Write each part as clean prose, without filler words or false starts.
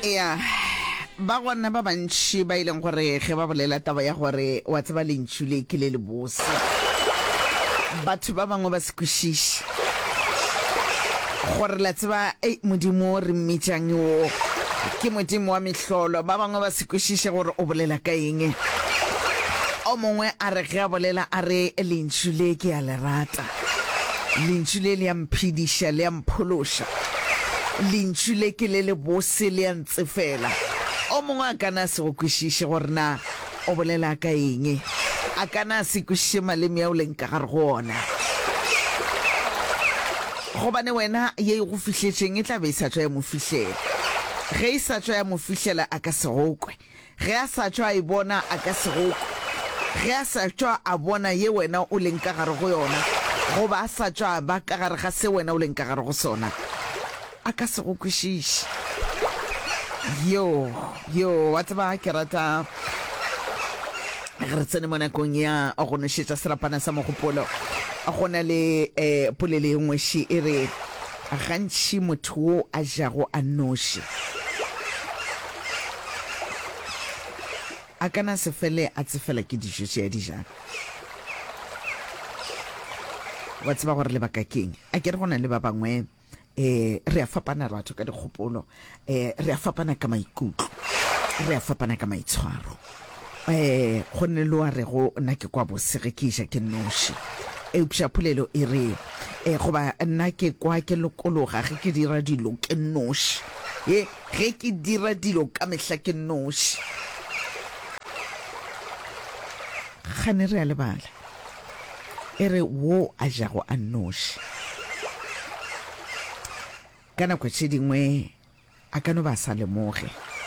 ya ba gona ba bantši ba ileng gore ge ba bolela taba ya gore wa tseba lentšu le ke le le bose batho ba bangwe ba se kwešiše gore la tseba modimo re mmitšang yo ke modimo wa mehlolo. Ba bangwe ba se kwešiše gore o bolela ka eng. O mongwe a re ge a bolela a re lentšu le ke a le rata, lentšu le le ya mphediša le ya mphološa, lentšu le ke le le bose le ya ntsefela. O mongwe a kana se go kwešiše gore na o bolela ka eng, a kana se kwešiše maleme ao leng ka gare go ona, gobane wena ye go fihletšeng e tla be e sa tswa ya mo fihlela. Ge e sa tswa ya mo fihlela a ka se gokwe, ge a sa tswa e bona a ka se gokwe, ge a sa tswa a bona ye wena o leng ka gare go yona, goba a sa tswa ba ka gare ga se wena o leng ka gare go sona, a ka se go kwešiše. Yo wa tseba ke rata re tsene mo nakong ya go nošetša serapana sa mogopolo. A gona le polele nngwe še e re gantši motho wo a jago a noše a kana se fele a tsefela ke dijo tše a dijang. Wa tseba gore lebaka keng? A ke re gona le ba bangwe re a fapana re batho ka dikgopolo, re a fapana ka maikutlo, re a fapana ka maitshwaro. Go nne le wa re go nna ke kwa bose ge ke iša ke noše, eupša polelo e re goba nna ke kwa ke lokologa ge ke dira dilo ke noše, ge ke dira dilo ka mehla ke noše. Gane re a lebala e re wo a jago a noše ka nako tše dingwe a ka no ba sa lemoge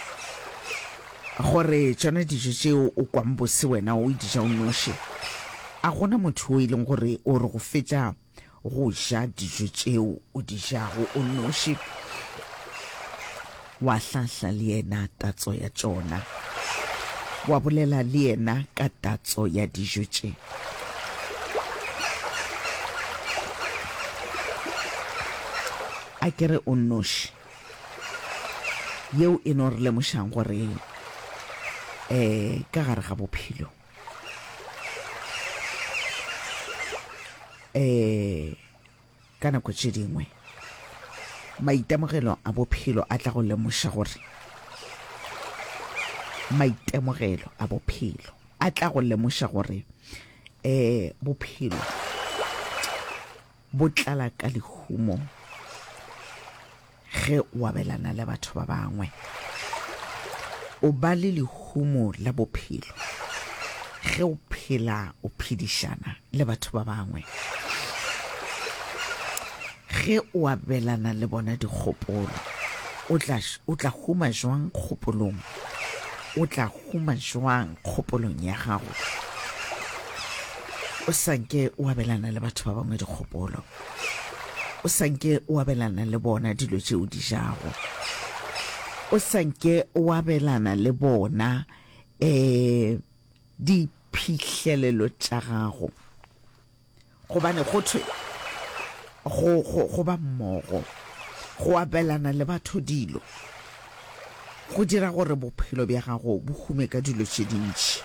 gore tšona dijo tšeo o kwang bose wena o dija o noše. A gona motho o e leng gore o re go fetša go ja dijo tšeo o di jago o noše, wa hlahla le yena tatso ya tšona, wa bolela le yena ka tatso ya dijo tše. A kere o noše yeo e no re lemošang gore ka gare ga bophelo ka nako tše dingwe maitemogelo a bophelo a tla go lemoša gore maitemogelo a bophelo a tla go lemoša gore bophelo bo tlala ka lehumo ge o abelana le batho ba bangwe, o ba le lehumo la bophelo ge o phela o phedišana le batho ba bangwe, ge o abelana le bona dikgopolo, o tla huma jwang kgopolong, o tla huma jwang kgopolong ya gago o sanke o abelana le batho ba bangwe dikgopolo, o sanke o abelana le bona dilo tšeo di jago, o sanke o abelana le bona diphihlelelo tša gago, gobane go thwe go ba mmogo, go abelana le batho dilo go dira gore bophelo bja gago bo hume ka dilo tše dintši,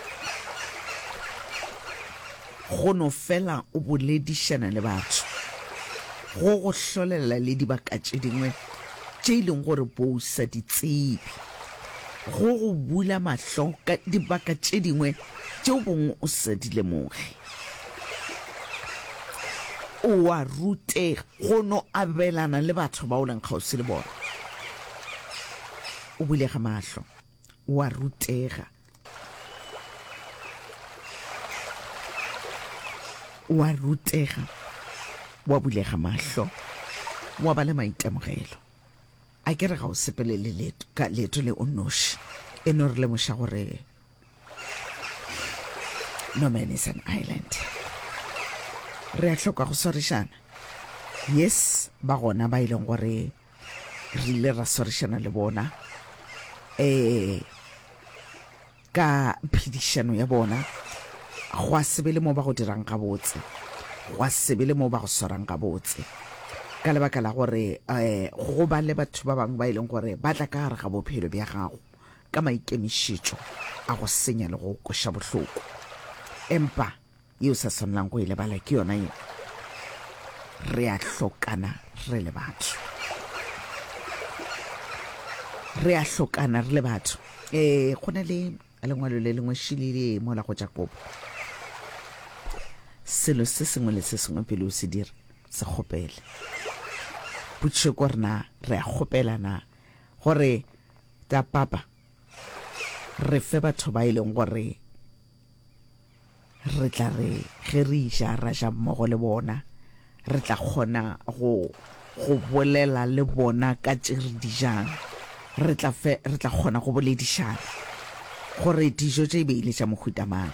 go no fela o boledišana le batho, go go hlolela le dibaka tše dingwe tše e leng gore bo sa di tsebe, go go bula mahlo ka dibaka tše dingwe tšeo bongwe o sa di lemoge. O a rutega go no abelana le batho ba o leng kgauswi le bona, o bulega mahlo, o a rutega, o a rutega, wa bulega mahlo, wa ba le maitemogelo. A ke re ga o sepele le leeto le o noše e no re lemoša gore no man is an island. Re a hloka go swarišana. Yes, ba gona ba ileng gore re ile ra swarišana le bona ka phedišano ya bona, go a sebele mo ba go dirang ka botse, go a sebele mo ba go swarang ka botse, ka lebaka la gore go ba le batho ba bangwe ba ileng gore ba tla ka gare ga bophelo bja gago ka maikemišetšo a go senya le go koša bohloko empa yeo sa tshwanelang go e lebala ke yona ye re a hlokana re le batho go na le lengwalo le lengwe šilile mo la go tša kopo selo se sengwe le se sengwe pele o se dira se kgopele botše ko rena re a kgopelana gore ta papa re fe batho ba ileng gore re tla re ge re iša ra ja mmogo le bona re tla kgona go bolela le bona ka tše re di jang re tla kgona go boledišana gore dijo tše beile tša mohuta mang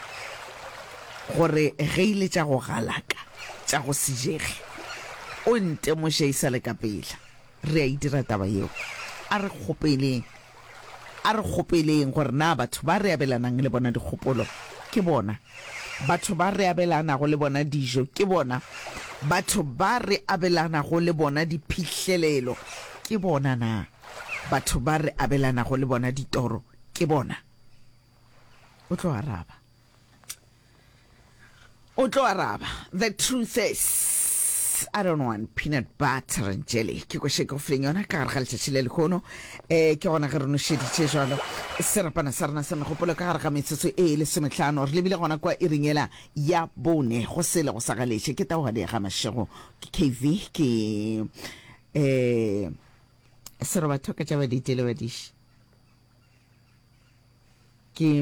gore ge ile tša go galaka tša go sejege o ntemoše isa le ka pela re a idira taba yeo a re kgopeleng gore na batho ba re abelanang le bona dikgopolo ke bona batho ba re abelanago le bona dijo ke bona batho ba re abelanago le bona diphihlelelo ke bona na batho ba re abelanago le bona ditoro ke bona o tlo araba the truth is I don't want peanut butter and jelly ke go shake off yona ka gare ga letšatši le lekgono ke gona ge re nošeditše jalo serapana sa rena sa megopolo ka gare ga metsotso e le 15 re lebile gona kwa e ringela ya bone go sele go sa galetše ke taogadi ya ga mašego ke KV ke serobatho ka tša baditele badiši